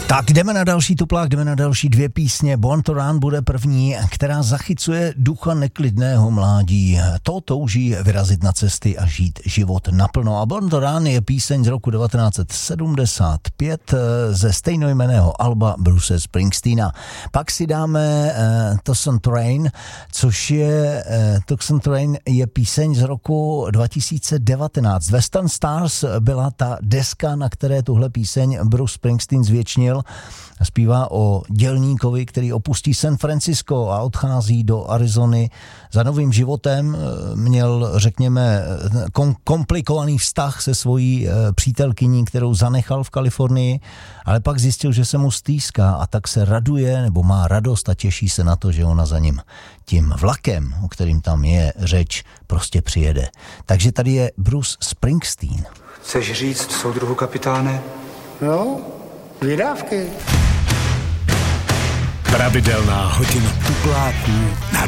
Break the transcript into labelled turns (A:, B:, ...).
A: Tak jdeme na další tuplák, jdeme na další dvě písně. Born to Run bude první, která zachycuje ducha neklidného mládí. To touží vyrazit na cesty a žít život naplno. A Born to Run je píseň z roku 1975 ze stejnojmenného alba Bruce Springsteena. Pak si dáme Tucson Train, což je Tucson Train je píseň z roku 2019. Western Stars byla ta deska, na které tuhle píseň Bruce Springsteen zvětšnil. Zpívá o dělníkovi, který opustí San Francisco a odchází do Arizony za novým životem. Měl, řekněme, komplikovaný vztah se svojí přítelkyní, kterou zanechal v Kalifornii, ale pak zjistil, že se mu stýská a tak se raduje, nebo má radost a těší se na to, že ona za ním tím vlakem, o kterým tam je řeč, prostě přijede. Takže tady je Bruce Springsteen.
B: Chceš říct, soudruhu kapitáne?
C: No, vydávky.
D: Pravidelná hodina tupláků na